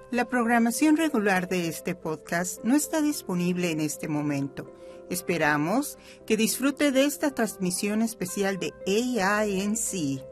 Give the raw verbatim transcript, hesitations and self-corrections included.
La programación regular de este podcast no está disponible en este momento. Esperamos que disfrute de esta transmisión especial de A I N C.